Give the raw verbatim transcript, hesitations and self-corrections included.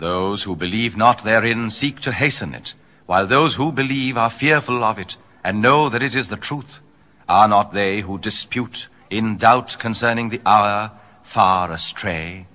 Those who believe not therein seek to hasten it, while those who believe are fearful of it, and know that it is the truth. Are not they who dispute in doubt concerning the hour far astray?